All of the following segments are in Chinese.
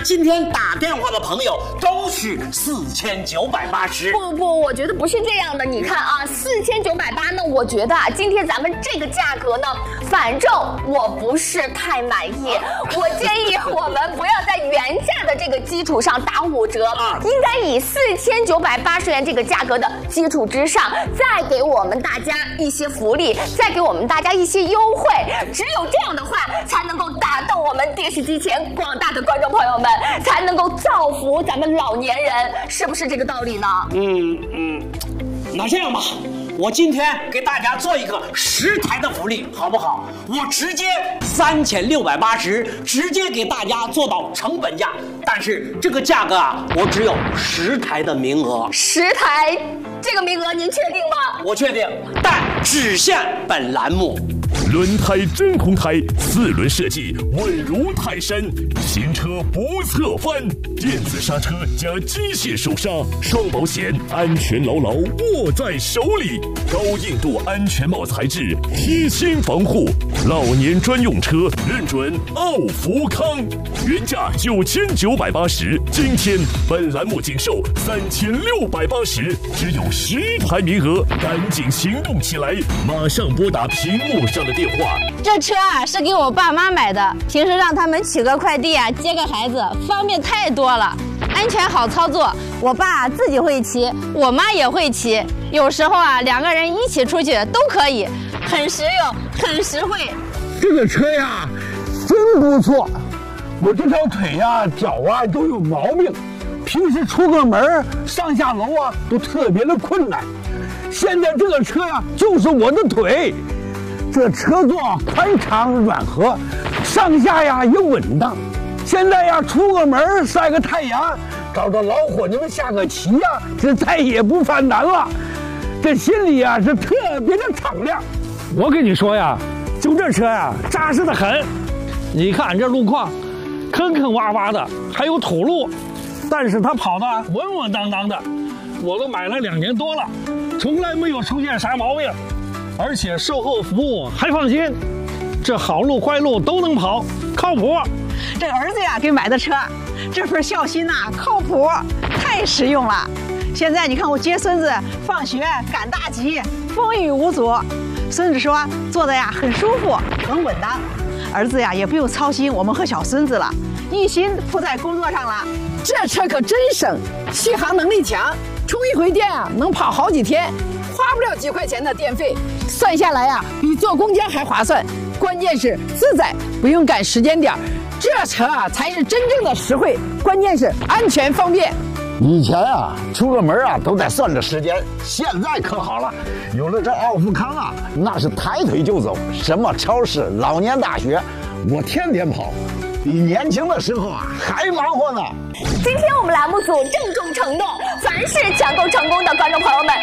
今天打电话的朋友都是4980。 不，我觉得不是这样的。你看啊，4980呢，我觉得啊，今天咱们这个价格呢，反正我不是太满意。我建议我们不要在原价的这个基础上打5折，应该以4980元这个价格的基础之上，再给我们大家一些福利，再给我们大家一些优惠。只有这样的话，才能够打动我们电视机前广大的观众朋友们，才能够造福咱们老年人，是不是这个道理呢？ 那这样吧，我今天给大家做一个10台的福利，好不好？我直接3680，直接给大家做到成本价。但是这个价格啊，我只有10台的名额。 10台，这个名额您确定吗？ 我确定，但只限本栏目。 轮胎真空胎，4轮设计稳如泰山，行车不侧翻，电子刹车加机械手刹，双保险，安全牢牢握在手里。高硬度安全帽材质，贴心防护，老年专用车认准奥福康，原价9980，今天本栏目仅售3680，只有10台名额，赶紧行动起来，马上拨打屏幕上的电话。 这车啊是给我爸妈买的，平时让他们取个快递啊，接个孩子，方便太多了，安全好操作。我爸自己会骑，我妈也会骑，有时候啊2个人一起出去都可以，很实用，很实惠。 这个车呀真不错，我这条腿呀脚啊都有毛病，平时出个门上下楼啊都特别的困难。现在这个车呀就是我的腿，这车座宽敞软和，上下呀也稳当。现在呀出个门晒个太阳，找着老伙计们下个棋呀，这再也不犯难了。这心里呀是特别的敞亮。 我跟你说呀，就这车呀扎实的很。你看这路况，坑坑洼洼的，还有土路，但是它跑得稳稳当当的。我都买了2年多了，从来没有出现啥毛病，而且售后服务还放心，这好路坏路都能跑，靠谱。 这儿子呀给买的车，这份孝心呐，靠谱，太实用了。现在你看我接孙子放学赶大集，风雨无阻。孙子说坐的呀很舒服，很稳当。儿子呀也不用操心我们和小孙子了，一心扑在工作上了。 这车可真省，续航能力强，充一回电啊能跑好几天，花不了几块钱的电费，算下来呀比坐公交还划算。关键是自在，不用赶时间点，这车啊才是真正的实惠，关键是安全方便。 以前啊出个门啊都得算着时间，现在可好了，有了这奥福康啊，那是抬腿就走，什么超市、老年大学，我天天跑，比年轻的时候啊还忙活呢。 今天我们栏目组郑重承诺，凡是抢购成功的观众朋友们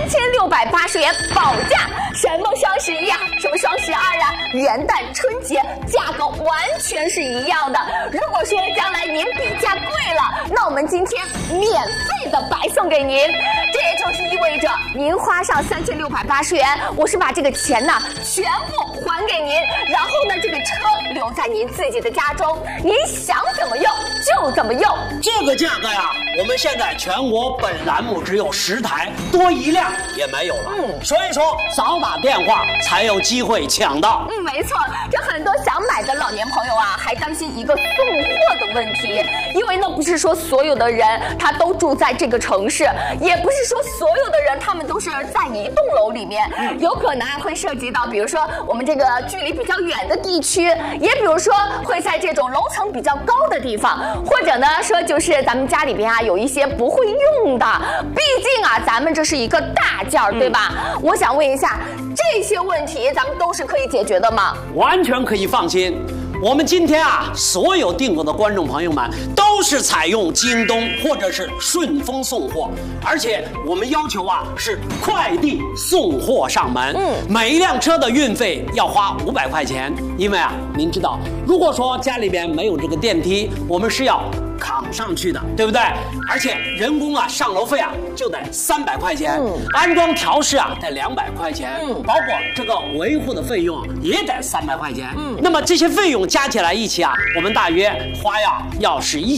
，3680元保价。什么双11呀，什么双12啊，元旦、春节，价格完全是一样的。如果说将来您比价贵了，那我们今天免费的白送给您。这也就是意味着您花上3680元，我是把这个钱呢全部还给您，然后呢这个车留在您自己的家中，您想怎么用就怎么用。 这个价格呀，我们现在全国本栏目只有10台，多一辆也没有了。所以说早打电话才有机会抢到。 没错，这很多想买的老年朋友啊，还担心一个送货的问题，因为呢不是说所有的人他都住在这个城市，也不是说所有的人他们都是在一栋楼里面，有可能会涉及到，比如说我们这个距离比较远的地区，也比如说会在这种楼层比较高的地方，或者呢说就是咱们家里边啊有一些不会用的，毕竟啊咱们这是一个大件儿，对吧？我想问一下，这些问题咱们都是可以解决的吗？ 完全可以放心。我们今天啊，所有订购的观众朋友们都是采用京东或者是顺丰送货，而且我们要求啊是快递送货上门。每一辆车的运费要花500块钱，因为啊，您知道，如果说家里边没有这个电梯，我们是要扛上去的，对不对？而且人工啊上楼费啊就得300块钱，安装调试啊得200块钱，包括这个维护的费用也得300块钱。那么这些费用加起来一起啊，我们大约花要是